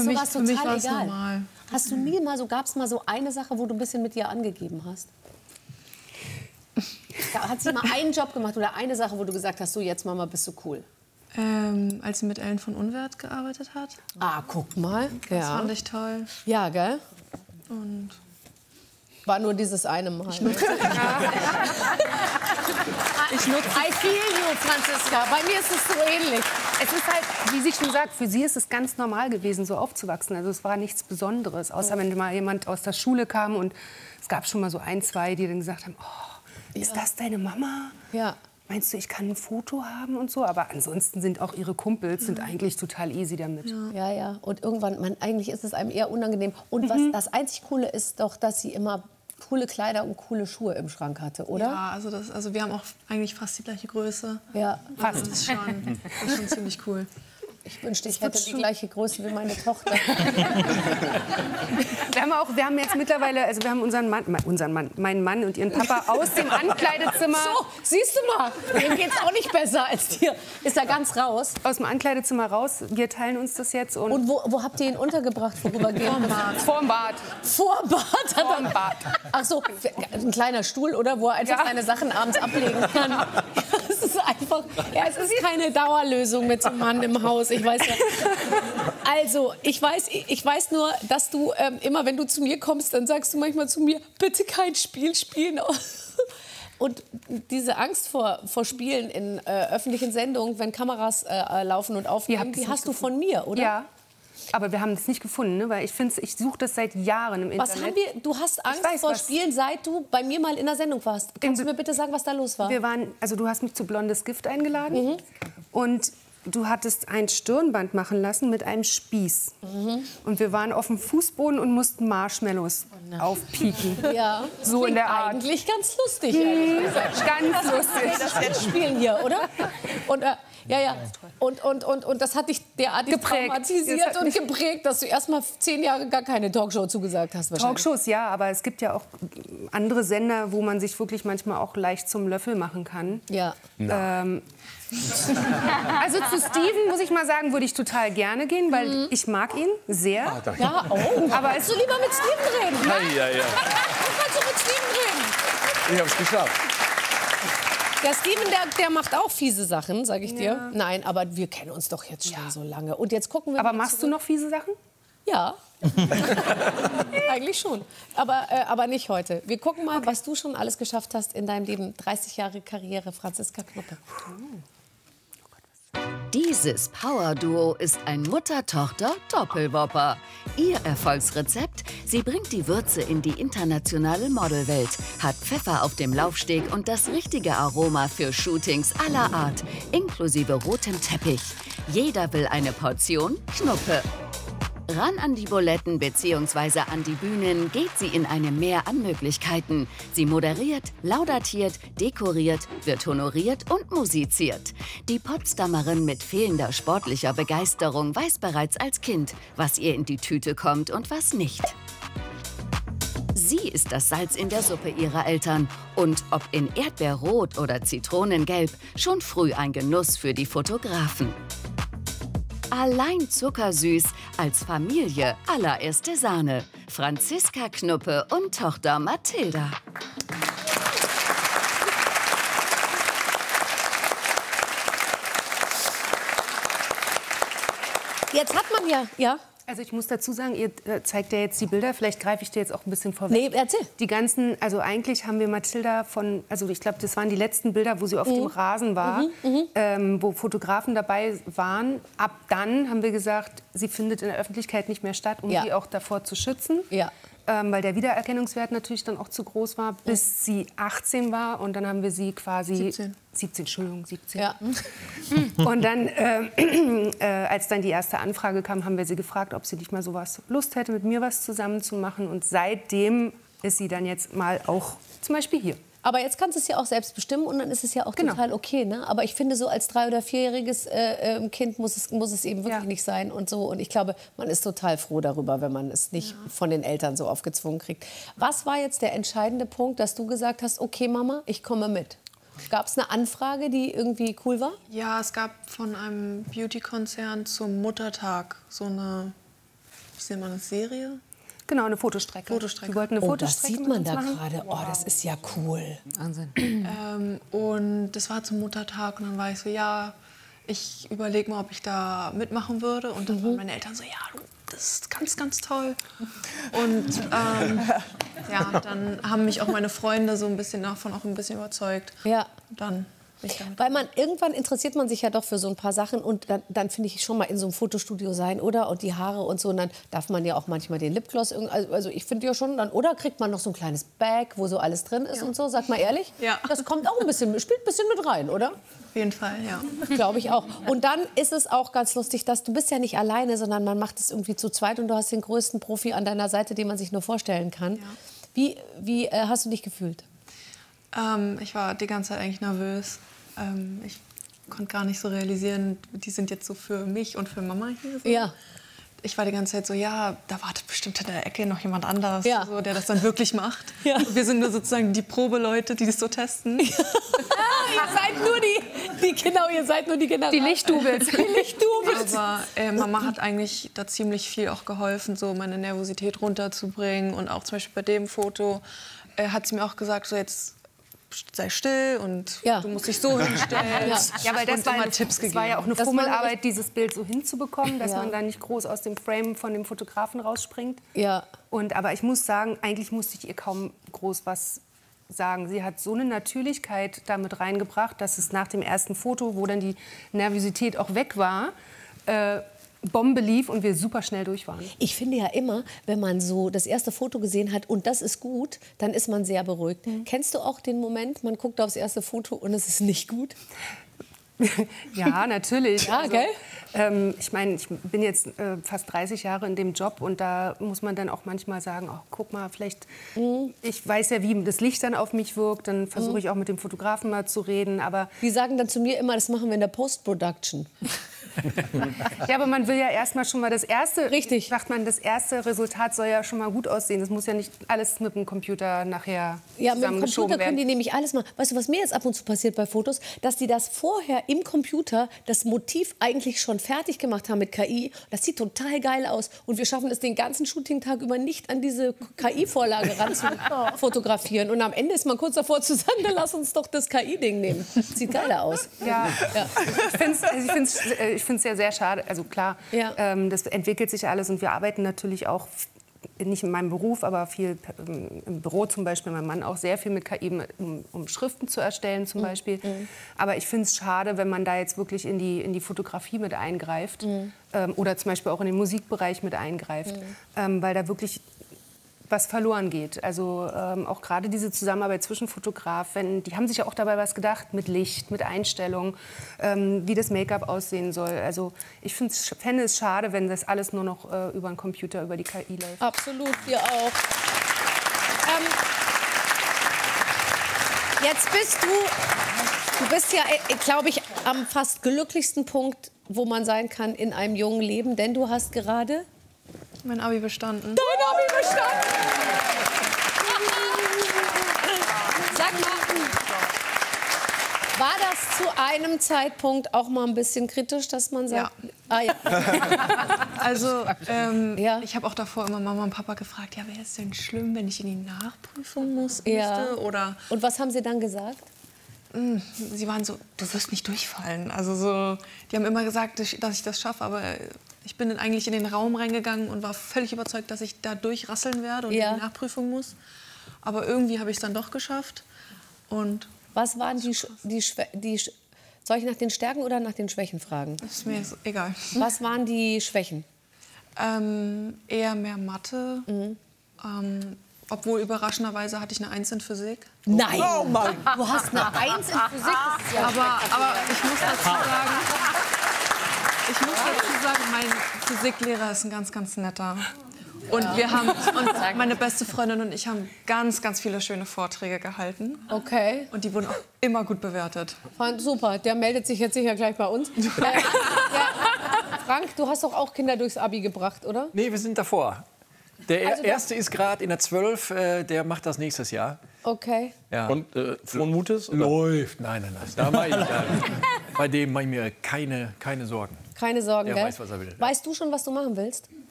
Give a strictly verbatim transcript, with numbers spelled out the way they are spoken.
für mich, sowas für mich total war's egal. normal. Hast du nie mal so, gab es mal so eine Sache, wo du ein bisschen mit dir angegeben hast? Ja, hat sie mal einen Job gemacht oder eine Sache, wo du gesagt hast, so jetzt Mama, bist du cool? Ähm, als sie mit Ellen von Unwert gearbeitet hat. Ah, guck mal. Das Ja. fand ich toll. Ja, gell? Und war nur dieses eine Mal. Ich nutze. ich nutze. I feel you, Franziska. Bei mir ist es so ähnlich. Es ist halt, wie sie schon sagt, für sie ist es ganz normal gewesen, so aufzuwachsen. Also es war nichts Besonderes, außer wenn mal jemand aus der Schule kam und es gab schon mal so ein, zwei, die dann gesagt haben, oh, ist das deine Mama? Ja. Meinst du, ich kann ein Foto haben und so? Aber ansonsten sind auch ihre Kumpels sind eigentlich total easy damit. Ja, ja. ja. Und irgendwann, man, eigentlich ist es einem eher unangenehm. Und was Mhm. das einzig Coole ist doch, dass sie immer coole Kleider und coole Schuhe im Schrank hatte, oder? Ja, also, das, also wir haben auch eigentlich fast die gleiche Größe. Ja, fast. Das ist schon, das ist schon ziemlich cool. Ich wünschte, ich hätte die gleiche Größe wie meine Tochter. Wir haben auch, wir haben jetzt mittlerweile, also wir haben unseren Mann, unseren Mann, meinen Mann und ihren Papa aus dem Ankleidezimmer. So, siehst du mal, dem geht's auch nicht besser als dir. Ist er ganz raus? Aus dem Ankleidezimmer raus. Wir teilen uns das jetzt. Und, und wo, wo habt ihr ihn untergebracht vorübergehend? Vorm Bad. Vorm Bad. Vorm Bad? Hat Vorm Bad. Ach so, ein kleiner Stuhl, oder? Wo er einfach ja. seine Sachen abends ablegen kann. Es ist einfach, ja, es ist keine Dauerlösung mit so einem Mann im Haus. Ich weiß ja. Also, ich weiß, ich weiß nur, dass du ähm, immer, wenn du zu mir kommst, dann sagst du manchmal zu mir, bitte kein Spiel spielen. Und diese Angst vor, vor Spielen in äh, öffentlichen Sendungen, wenn Kameras äh, laufen und aufnehmen, die, die hast du von mir, oder? Ja. Aber wir haben es nicht gefunden, ne? Weil ich finde, ich suche das seit Jahren im Internet. Was haben wir? Du hast Angst weiß, vor Spielen, seit du bei mir mal in der Sendung warst. Kannst du mir bitte sagen, was da los war? Wir waren, also du hast mich zu Blondes Gift eingeladen Mhm. und du hattest ein Stirnband machen lassen mit einem Spieß. Mhm. Und wir waren auf dem Fußboden und mussten Marshmallows oh aufpieken. Ja, so in der Art. Eigentlich ganz lustig, ehrlich gesagt. Ganz lustig. Das jetzt spielen hier, oder? Und, äh, ja, ja. Und, und, und, und das hat dich derartig geprägt. traumatisiert und geprägt, dass du erst mal zehn Jahre gar keine Talkshow zugesagt hast. Talkshows, ja, aber es gibt ja auch andere Sender, wo man sich wirklich manchmal auch leicht zum Löffel machen kann. Ja. Ähm, also zu Steven, muss ich mal sagen, würde ich total gerne gehen, weil mhm. ich mag ihn sehr. Ah, ja, oh. Aber willst du lieber mit Steven reden? Ja, ja, ja. Kannst du mit Steven reden? Ich hab's geschafft. Der Steven, der, der macht auch fiese Sachen, sag ich dir. Ja. Nein, aber wir kennen uns doch jetzt schon ja. so lange. Und jetzt gucken wir aber mal machst zurück. du noch fiese Sachen? Ja. Eigentlich schon. Aber, äh, aber nicht heute. Wir gucken mal, okay. was du schon alles geschafft hast in deinem Leben. dreißig Jahre Karriere, Franziska Knuppe. Dieses Power-Duo ist ein Mutter-Tochter-Doppelwopper. Ihr Erfolgsrezept? Sie bringt die Würze in die internationale Modelwelt, hat Pfeffer auf dem Laufsteg und das richtige Aroma für Shootings aller Art, inklusive rotem Teppich. Jeder will eine Portion Knuppe. Ran an die Buletten bzw. an die Bühnen geht sie in einem Meer an Möglichkeiten. Sie moderiert, laudatiert, dekoriert, wird honoriert und musiziert. Die Potsdamerin mit fehlender sportlicher Begeisterung weiß bereits als Kind, was ihr in die Tüte kommt und was nicht. Sie ist das Salz in der Suppe ihrer Eltern und ob in Erdbeerrot oder Zitronengelb, schon früh ein Genuss für die Fotografen. Allein zuckersüß, als Familie allererste Sahne. Franziska Knuppe und Tochter Mathilda. Jetzt hat man ja, ja. Also ich muss dazu sagen, ihr äh, zeigt ja jetzt die Bilder, vielleicht greife ich dir jetzt auch ein bisschen vorweg. Nee, erzähl. Die ganzen, also eigentlich haben wir Mathilda von, also ich glaube, das waren die letzten Bilder, wo sie auf mhm. dem Rasen war, mhm, ähm, wo Fotografen dabei waren. Ab dann haben wir gesagt, sie findet in der Öffentlichkeit nicht mehr statt, um ja. sie auch davor zu schützen. Ja. Ähm, weil der Wiedererkennungswert natürlich dann auch zu groß war, bis mhm. sie achtzehn war. Und dann haben wir sie quasi... siebzehn. siebzehn, Entschuldigung, siebzehn. Ja. Und dann, äh, äh, als dann die erste Anfrage kam, haben wir sie gefragt, ob sie nicht mal sowas Lust hätte, mit mir was zusammen zu machen. Und seitdem ist sie dann jetzt mal auch zum Beispiel hier. Aber jetzt kannst du es ja auch selbst bestimmen und dann ist es ja auch genau. total okay. Ne? Aber ich finde, so als drei- oder vierjähriges äh, äh, Kind muss es, muss es eben wirklich ja. nicht sein und so. Und ich glaube, man ist total froh darüber, wenn man es nicht ja. von den Eltern so aufgezwungen kriegt. Was war jetzt der entscheidende Punkt, dass du gesagt hast, okay Mama, ich komme mit? Gab es eine Anfrage, die irgendwie cool war? Ja, es gab von einem Beauty-Konzern zum Muttertag so eine wie nennt man das, Serie? Genau, eine Fotostrecke. Fotostrecke. Wir wollten eine Oh, das Fotostrecke sieht man mit da uns machen. gerade. Oh, das ist ja cool. Wahnsinn. Ähm, und das war zum Muttertag und dann war ich so, ja, ich überlege mal, ob ich da mitmachen würde. Und dann Mhm. waren meine Eltern so, ja, du, das ist ganz, ganz toll. Und ähm, ja, dann haben mich auch meine Freunde so ein bisschen davon auch ein bisschen überzeugt. Ja. Und dann bin ich damit. Weil man, irgendwann interessiert man sich ja doch für so ein paar Sachen und dann, dann finde ich schon mal in so einem Fotostudio sein, oder? Und die Haare und so. Und dann darf man ja auch manchmal den Lipgloss, irgend- also, also ich finde ja schon, dann, oder kriegt man noch so ein kleines Bag, wo so alles drin ist und so, sag mal ehrlich. Ja. Das kommt auch ein bisschen, spielt ein bisschen mit rein, oder? Auf jeden Fall, ja. Glaube ich auch. Und dann ist es auch ganz lustig, dass du bist ja nicht alleine, sondern man macht es irgendwie zu zweit und du hast den größten Profi an deiner Seite, den man sich nur vorstellen kann. Ja. Wie, wie äh, hast du dich gefühlt? Ähm, ich war die ganze Zeit eigentlich nervös. Ähm, ich konnte gar nicht so realisieren, die sind jetzt so für mich und für Mama hier. So. Ja. Ich war die ganze Zeit so, ja, da wartet bestimmt in der Ecke noch jemand anderes, Ja. so, der das dann wirklich macht. Ja. Und wir sind nur sozusagen die Probeleute, die das so testen. Ihr seid nur die, die, genau, ihr seid nur die General. Die Lichtdubels. Die Lichtdubels. Aber äh, Mama hat eigentlich da ziemlich viel auch geholfen, so meine Nervosität runterzubringen. Und auch zum Beispiel bei dem Foto äh, hat sie mir auch gesagt, so jetzt sei still und Ja. du musst dich so hinstellen. Ja. Ja, weil das und war, immer eine, Tipps das gegeben. war ja auch eine Dass man Fummelarbeit, dieses Bild so hinzubekommen, dass Ja. man da nicht groß aus dem Frame von dem Fotografen rausspringt. Ja. Und, aber ich muss sagen, eigentlich musste ich ihr kaum groß was sagen. Sie hat so eine Natürlichkeit damit reingebracht, dass es nach dem ersten Foto, wo dann die Nervosität auch weg war, äh, Bombe lief und wir super schnell durch waren. Ich finde ja immer, wenn man so das erste Foto gesehen hat und das ist gut, dann ist man sehr beruhigt. Kennst du auch den Moment, man guckt aufs erste Foto und es ist nicht gut? Ja, natürlich. Ja, gell? Ähm, ich meine, ich bin jetzt äh, fast dreißig Jahre in dem Job und da muss man dann auch manchmal sagen, oh, guck mal, vielleicht, Mhm. ich weiß ja, wie das Licht dann auf mich wirkt, dann versuche ich auch mit dem Fotografen mal zu reden, aber Die sagen dann zu mir immer, das machen wir in der Post-Production. ja, aber man will ja erstmal schon mal das erste, Richtig. sagt man, das erste Resultat soll ja schon mal gut aussehen. Das muss ja nicht alles mit dem Computer nachher Ja, mit dem zusammengeschoben Computer können werden. die nämlich alles machen. Weißt du, was mir jetzt ab und zu passiert bei Fotos? Dass die das vorher im Computer, das Motiv eigentlich schon fertig gemacht haben mit K I. Das sieht total geil aus. Und wir schaffen es den ganzen Shooting-Tag über nicht an diese K I-Vorlage ran zu fotografieren. Und am Ende ist man kurz davor zu sagen, dann lass uns doch das K I-Ding nehmen. Sieht geiler aus. Ja, Ja. ich finde es also ich find's, äh, ich find's ja sehr schade. Also klar, Ja. ähm, das entwickelt sich alles und wir arbeiten natürlich auch, nicht in meinem Beruf, aber viel ähm, im Büro zum Beispiel, mein Mann auch sehr viel mit K I, um, um Schriften zu erstellen zum Beispiel. Aber ich finde es schade, wenn man da jetzt wirklich in die, in die Fotografie mit eingreift ähm, oder zum Beispiel auch in den Musikbereich mit eingreift, ähm, weil da wirklich was verloren geht. Also ähm, auch gerade diese Zusammenarbeit zwischen Fotografen, die haben sich ja auch dabei was gedacht mit Licht, mit Einstellung, ähm, wie das Make-up aussehen soll. Also ich fände es schade, wenn das alles nur noch äh, über den Computer, über die K I läuft. Absolut, wir auch. Ähm, jetzt bist du, du bist ja, glaube ich, am fast glücklichsten Punkt, wo man sein kann in einem jungen Leben, denn du hast gerade Mein Abi bestanden. dein Abi bestanden. Sag mal, war das zu einem Zeitpunkt auch mal ein bisschen kritisch, dass man sagt, ah, ja. Also ähm, Ja. ich habe auch davor immer Mama und Papa gefragt, ja, wäre es denn schlimm, wenn ich in die Nachprüfung muss, Ja. müsste? Oder Und was haben sie dann gesagt? sie waren so, du wirst nicht durchfallen. Also so, die haben immer gesagt, dass ich- dass ich das schaffe, aber ich bin dann eigentlich in den Raum reingegangen und war völlig überzeugt, dass ich da durchrasseln werde und Ja. in die Nachprüfung muss. Aber irgendwie habe ich es dann doch geschafft. Und Was waren die, Sch- die, Schwä- die Sch- soll ich nach den Stärken oder nach den Schwächen fragen? ist mir jetzt egal. Was waren die Schwächen? Ähm, eher mehr Mathe. Ähm, obwohl überraschenderweise hatte ich eine Eins in Physik. Nein! Du hast eine Eins in Physik. Das ist ja Aber, aber ich muss dazu sagen, ich muss dazu sagen, mein Physiklehrer ist ein ganz, ganz netter. Und wir haben, und meine beste Freundin und ich haben ganz, ganz viele schöne Vorträge gehalten. okay. Und die wurden auch immer gut bewertet. Fand super. Der meldet sich jetzt sicher gleich bei uns. äh, ja. Frank, du hast doch auch Kinder durchs Abi gebracht, oder? Nee, wir sind davor. Der Also, erste ist gerade in der zwölf, äh, der macht das nächstes Jahr. Okay. Ja. Und äh, frohen Mutes? Oder? Läuft. Nein, nein, nein. Da mach ich, äh, bei dem mache ich mir keine, keine Sorgen. Keine Sorgen, Er gell? weiß, was er will. Weißt du schon, was du machen willst?